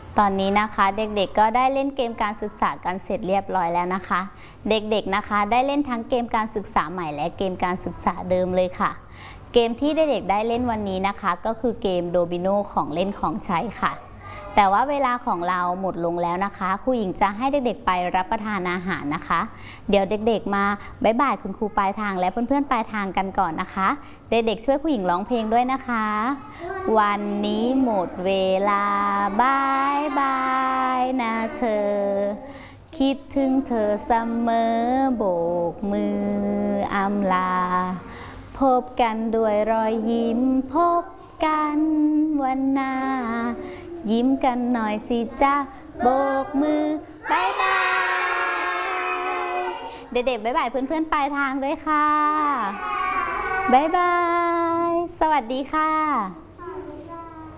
ตอนนี้นะคะเด็กๆก็ได้เล่นเกมการศึกษากันเสร็จเรียบร้อยแล้วนะคะ เด็กๆนะคะได้เล่นทั้งเกมการศึกษาใหม่และเกมการศึกษาเดิมเลยค่ะ เกมที่เด็กๆได้เล่นวันนี้นะคะก็คือเกมโดมิโนของเล่นของใช้ค่ะ แต่ว่าเวลาของเราหมดลงแล้วนะคะครูหญิงจะให้เด็กๆไปรับประทานอาหารนะคะ เดี๋ยวเด็กๆมาบ๊ายบายคุณครูปลายทางและเพื่อนๆปลายทางกันก่อนนะคะเด็กๆช่วยครูหญิงร้องเพลงด้วยนะคะวันนี้หมดเวลาบายบายนะเธอคิดถึงเธอเสมอโบกมืออำลาพบกันด้วยรอยยิ้มพบกันวันหน้ายิ้มกันหน่อยสิจ้าโบกมือบายบายเด็กๆบ๊ายบายเพื่อนๆปลายทางด้วยค่ะบ๊ายบายสวัสดีค่ะ